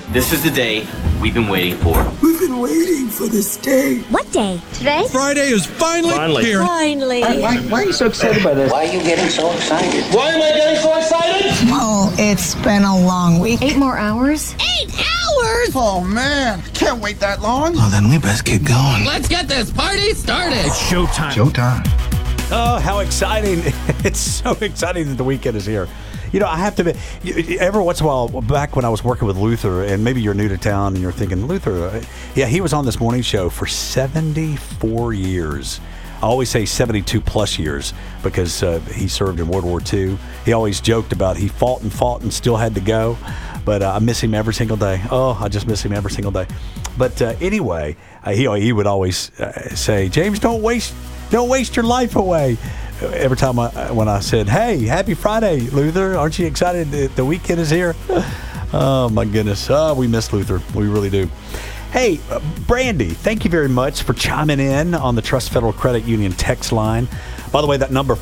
This is the day we've been waiting for. We've been waiting for this day. What day? Today? Friday is finally here. Finally. Why are you so excited by this? Why are you getting so excited? Why am I getting so excited? Well, it's been a long week. 8 more hours? 8 hours? Oh, man. Can't wait that long. Well, then we best get going. Let's get this party started. It's showtime. Oh, how exciting. It's so exciting that the weekend is here. You know, I have to be, every once in a while, back when I was working with Luther, and maybe you're new to town and you're thinking, Luther, yeah, he was on this morning show for 74 years. I always say 72 plus years because he served in World War II. He always joked about he fought and still had to go. But I miss him every single day. Oh, I just miss him every single day. But anyway, he would always say, James, don't waste your life away. Every time when I said, hey, happy Friday, Luther. Aren't you excited that the weekend is here? Oh, my goodness. Oh, we miss Luther. We really do. Hey, Brandy, thank you very much for chiming in on the Trust Federal Credit Union text line. By the way, that number,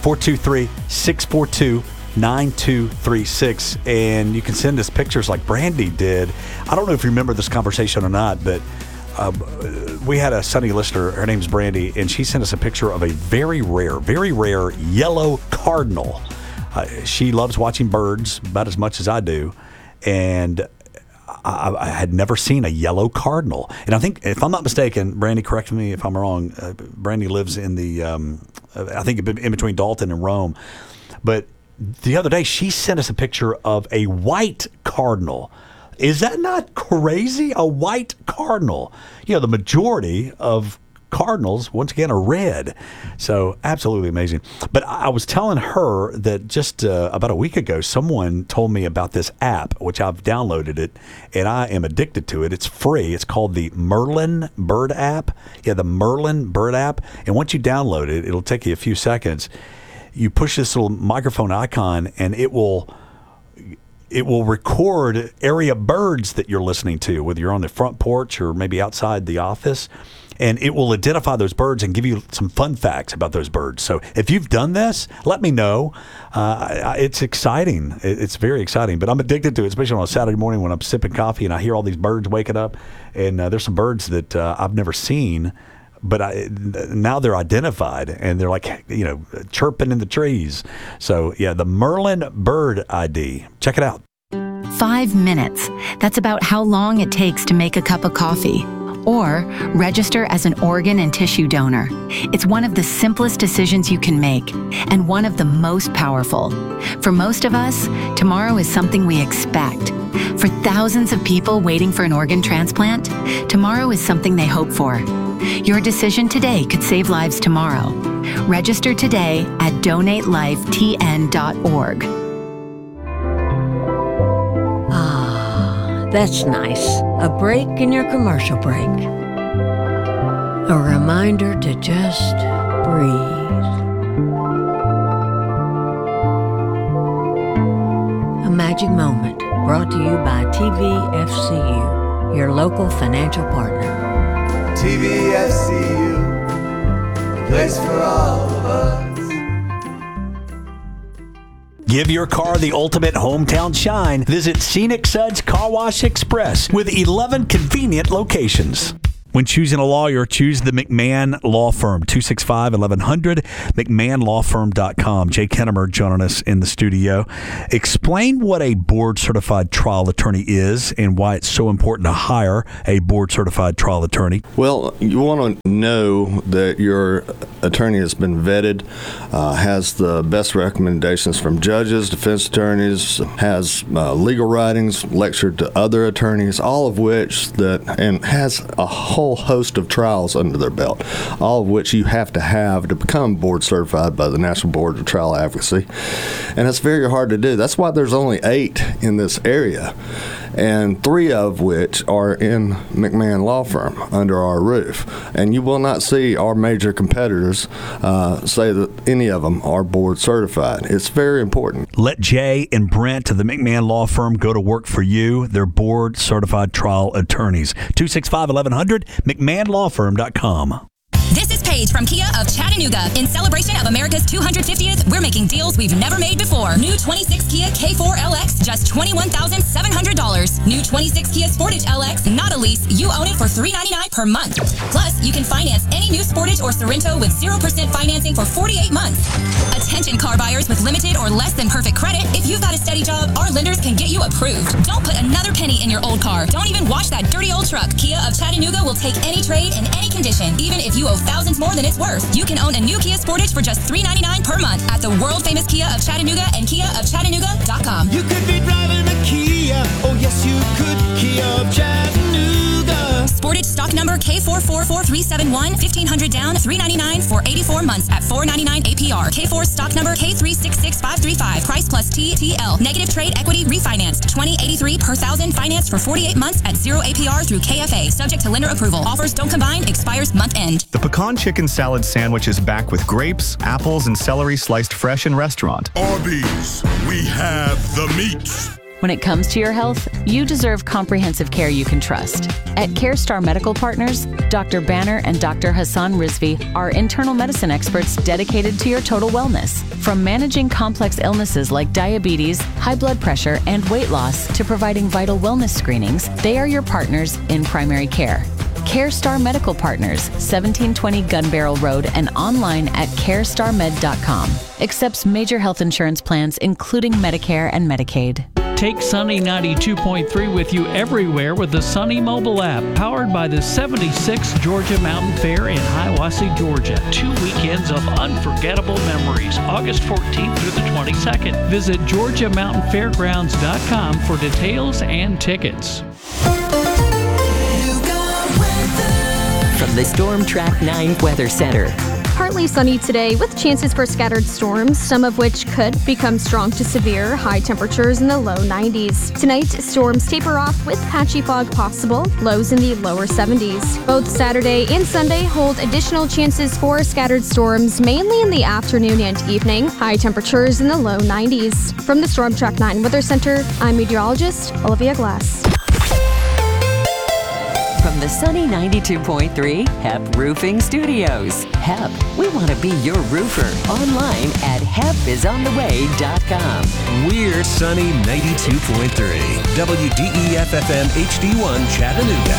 423-642-9236. And you can send us pictures like Brandy did. I don't know if you remember this conversation or not, but we had a Sunny listener. Her name's Brandy, and she sent us a picture of a very rare yellow cardinal. She loves watching birds about as much as I do, and I had never seen a yellow cardinal. And I think, if I'm not mistaken, Brandy, correct me if I'm wrong, Brandy lives in the, I think in between Dalton and Rome. But the other day, she sent us a picture of a white cardinal. Is that not crazy? A white cardinal. You know, the majority of cardinals, once again, are red. So absolutely amazing. But I was telling her that just about a week ago, someone told me about this app, which I've downloaded it, and I am addicted to it. It's free. It's called the Merlin Bird app. Yeah, the Merlin Bird app. And once you download it, it'll take you a few seconds. You push this little microphone icon, and it will record area birds that you're listening to, whether you're on the front porch or maybe outside the office, and it will identify those birds and give you some fun facts about those birds. So if you've done this, let me know. It's exciting. It's very exciting, but I'm addicted to it, especially on a Saturday morning when I'm sipping coffee and I hear all these birds waking up, and there's some birds that I've never seen, but now they're identified, and they're like, chirping in the trees. So, yeah, the Merlin Bird ID. Check it out. 5 minutes. That's about how long it takes to make a cup of coffee. Or register as an organ and tissue donor. It's one of the simplest decisions you can make, and one of the most powerful. For most of us, tomorrow is something we expect. For thousands of people waiting for an organ transplant, tomorrow is something they hope for. Your decision today could save lives tomorrow. Register today at donatelifetn.org. Ah, that's nice. A break in your commercial break. A reminder to just breathe. A magic moment brought to you by TVFCU, your local financial partner. TVFCU, a place for all of us. Give your car the ultimate hometown shine. Visit Scenic Suds Car Wash Express with 11 convenient locations. When choosing a lawyer, choose the McMahon Law Firm, 265-1100, McMahonLawFirm.com. Jay Kennemer joining us in the studio. Explain what a board-certified trial attorney is and why it's so important to hire a board-certified trial attorney. Well, you want to know that your attorney has been vetted, has the best recommendations from judges, defense attorneys, has legal writings, lectured to other attorneys, all of which and has a whole host of trials under their belt, all of which you have to become board certified by the National Board of Trial Advocacy. And it's very hard to do. That's why there's only 8 in this area, and 3 of which are in McMahon Law Firm under our roof. And you will not see our major competitors say that any of them are board certified. It's very important. Let Jay and Brent of the McMahon Law Firm go to work for you. They're board certified trial attorneys. 265-1100, McMahonLawFirm.com. This is Paige trade from Kia of Chattanooga. In celebration of America's 250th, we're making deals we've never made before. New 26 Kia K4 LX, just $21,700. New 26 Kia Sportage LX, not a lease. You own it for $399 per month. Plus, you can finance any new Sportage or Sorrento with 0% financing for 48 months. Attention car buyers with limited or less than perfect credit. If you've got a steady job, our lenders can get you approved. Don't put another penny in your old car. Don't even wash that dirty old truck. Kia of Chattanooga will take any trade in any condition, even if you owe thousands more than it's worth. You can own a new Kia Sportage for just $399 per month at the world-famous Kia of Chattanooga and KiaofChattanooga.com. You could be driving a Kia. Oh, yes, you could. Kia of Chattanooga. Sportage stock number K444371, $1,500 down, $399 for 84 months at $499 APR. K4 stock number K366535, price plus TTL. Negative trade equity refinanced, $20.83 per thousand, financed for 48 months at 0 APR through KFA, subject to lender approval. Offers don't combine, expires month end. The pecan chicken salad sandwich is back with grapes, apples, and celery sliced fresh in restaurant. Arby's, we have the meats. When it comes to your health, you deserve comprehensive care you can trust. At CareStar Medical Partners, Dr. Banner and Dr. Hassan Rizvi are internal medicine experts dedicated to your total wellness. From managing complex illnesses like diabetes, high blood pressure, and weight loss to providing vital wellness screenings, they are your partners in primary care. CareStar Medical Partners, 1720 Gun Barrel Road, and online at carestarmed.com. Accepts major health insurance plans, including Medicare and Medicaid. Take Sunny 92.3 with you everywhere with the Sunny mobile app, powered by the 76th Georgia Mountain Fair in Hiawassee, Georgia. 2 weekends of unforgettable memories, August 14th through the 22nd. Visit GeorgiaMountainFairgrounds.com for details and tickets. From the Storm Track 9 Weather Center. Partly sunny today with chances for scattered storms, some of which could become strong to severe, high temperatures in the low 90s. Tonight, storms taper off with patchy fog possible, lows in the lower 70s. Both Saturday and Sunday hold additional chances for scattered storms, mainly in the afternoon and evening, high temperatures in the low 90s. From the Storm Track 9 Weather Center, I'm meteorologist Olivia Glass. From the sunny 92.3 HEP Roofing Studios. HEP, we want to be your roofer. Online at hepisontheway.com. We're sunny 92.3 WDEF FM HD1 Chattanooga.